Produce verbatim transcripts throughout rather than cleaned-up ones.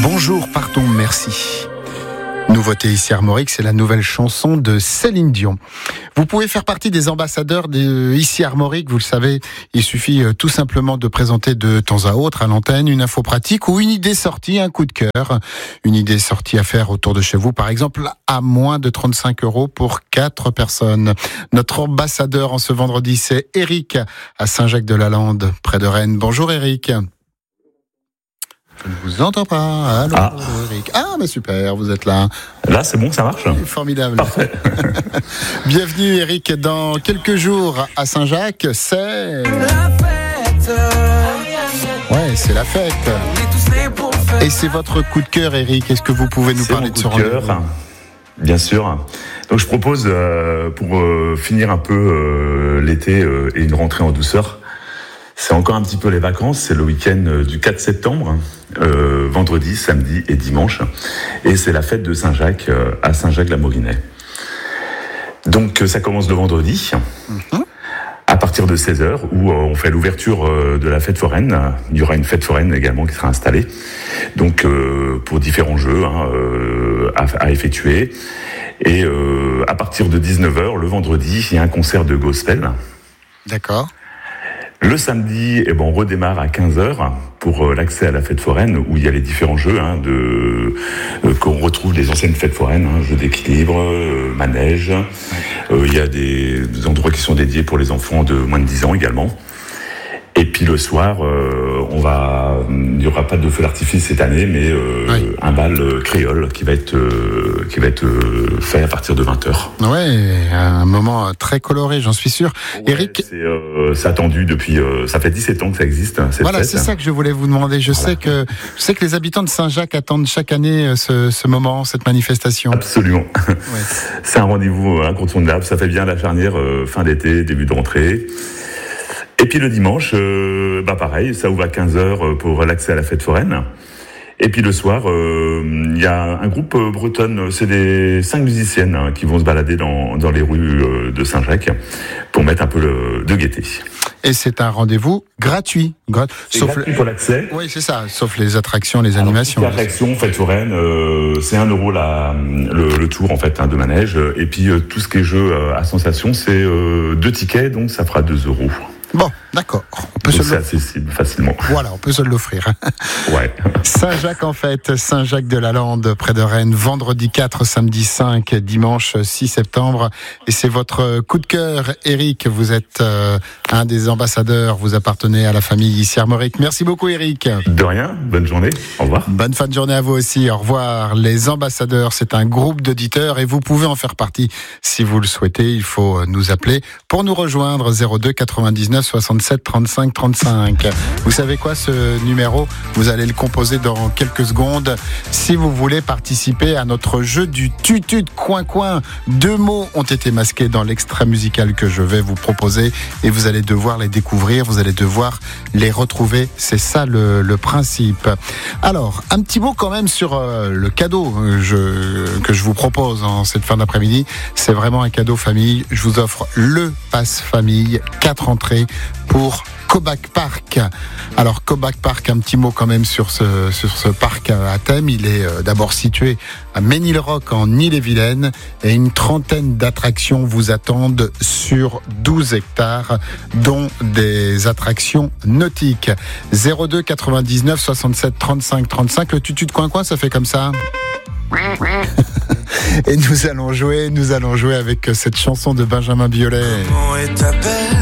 Bonjour, pardon, merci. Nouveauté ici Armorique, c'est la nouvelle chanson de Céline Dion. Vous pouvez faire partie des ambassadeurs de ici Armorique, vous le savez, il suffit tout simplement de présenter de temps à autre à l'antenne une info pratique ou une idée sortie, un coup de cœur, une idée sortie à faire autour de chez vous, par exemple à moins de trente-cinq euros pour quatre personnes. Notre ambassadeur en ce vendredi, c'est Eric à Saint-Jacques-de-la-Lande, près de Rennes. Bonjour Eric. Je ne vous entends pas. Allô, ah. Eric. Ah, mais super, vous êtes là. Là, c'est bon, ça marche. Formidable. Parfait. Bienvenue, Eric. Dans quelques jours à Saint-Jacques, c'est la fête. Ouais, c'est la fête. Et c'est votre coup de cœur, Eric. Est-ce que vous pouvez nous c'est parler mon de ce coup de rendez-vous? cœur, bien sûr. Donc, je propose euh, pour euh, finir un peu euh, l'été euh, et une rentrée en douceur. C'est encore un petit peu les vacances, c'est le week-end du quatre septembre, euh, vendredi, samedi et dimanche. Et c'est la fête de Saint-Jacques euh, à Saint-Jacques-la-Maurinée. Donc ça commence le vendredi, mm-hmm. à partir de seize heures, où euh, on fait l'ouverture euh, de la fête foraine. Il y aura une fête foraine également qui sera installée, donc euh, pour différents jeux hein, euh, à, à effectuer. Et euh, à partir de dix-neuf heures, le vendredi, il y a un concert de gospel. D'accord. Le samedi, eh ben, on redémarre à quinze heures pour euh, l'accès à la fête foraine où il y a les différents jeux hein, de, euh, qu'on retrouve des anciennes fêtes foraines, hein, jeux d'équilibre, euh, manège. Euh, il y a des, des endroits qui sont dédiés pour les enfants de moins de dix ans également. Et puis le soir, euh, on va, il n'y aura pas de feu d'artifice cette année, mais euh, oui. un bal euh, créole qui va être euh, qui va être euh, fait à partir de vingt heures. Ouais, un moment très coloré, j'en suis sûr. Ouais, Eric, c'est, euh, c'est attendu depuis, euh, ça fait dix-sept ans que ça existe. Cette voilà, fête. c'est ça que je voulais vous demander. Je voilà. sais que je sais que les habitants de Saint-Jacques attendent chaque année ce, ce moment, cette manifestation. Absolument. Ouais. C'est un rendez-vous incontournable. Ça fait bien la charnière euh, fin d'été, début de rentrée. Et puis le dimanche, euh, bah pareil, ça ouvre à quinze heures pour l'accès à la fête foraine. Et puis le soir, il euh, y a un groupe bretonne, c'est des cinq musiciennes hein, qui vont se balader dans, dans les rues euh, de Saint-Jacques pour mettre un peu le, de gaieté. Et c'est un rendez-vous gratuit. Gra- c'est sauf gratuit le... pour l'accès. Oui, c'est ça, sauf les attractions, les Alors, animations. Les attractions, fête foraine, euh, c'est un euro la, le, le tour en fait hein, de manège. Et puis euh, tout ce qui est jeu euh, à sensation, c'est euh, deux tickets, donc ça fera deux euros. Bon, d'accord. On peut Donc se c'est accessible facilement. Voilà, on peut se l'offrir. Ouais. Saint-Jacques en fête, Saint-Jacques-de-la-Lande, près de Rennes, vendredi quatre, samedi cinq, dimanche six septembre. Et c'est votre coup de cœur, Eric. Vous êtes euh, un des ambassadeurs, vous appartenez à la famille ici Armorique. Merci beaucoup, Eric. De rien, bonne journée, au revoir. Bonne fin de journée à vous aussi, au revoir. Les ambassadeurs, c'est un groupe d'auditeurs et vous pouvez en faire partie si vous le souhaitez. Il faut nous appeler pour nous rejoindre zéro deux quatre-vingt-dix-neuf soixante-sept trente-cinq trente-cinq. Vous savez quoi, ce numéro, vous allez le composer dans quelques secondes. Si vous voulez participer à notre jeu du tutu de coin-coin, deux mots ont été masqués dans l'extrait musical que je vais vous proposer et vous allez devoir les découvrir, vous allez devoir les retrouver. C'est ça le, le principe. Alors, un petit mot quand même sur euh, le cadeau euh, je, que je vous propose en cette fin d'après-midi. C'est vraiment un cadeau famille. Je vous offre le pass famille, quatre entrées pour Cobac Park. Alors Cobac Park, un petit mot quand même sur ce, sur ce parc à thème. Il est euh, d'abord situé à Ménilrock en Ille-et-Vilaine et une trentaine d'attractions vous attendent sur douze hectares, dont des attractions nautiques. zéro deux quatre-vingt-dix-neuf soixante-sept trente-cinq trente-cinq. Le tutu de coin-coin, ça fait comme ça. Et nous allons jouer, nous allons jouer avec cette chanson de Benjamin Biolay. Comment est ta belle?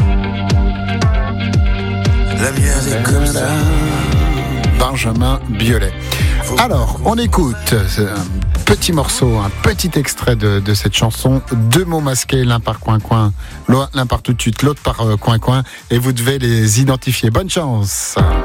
La mienne est comme ça. Benjamin Biolay. Alors, on écoute un petit morceau, un petit extrait de, de cette chanson. Deux mots masqués, l'un par coin-coin, l'un par tout de suite, l'autre par euh, coin-coin. Et vous devez les identifier. Bonne chance.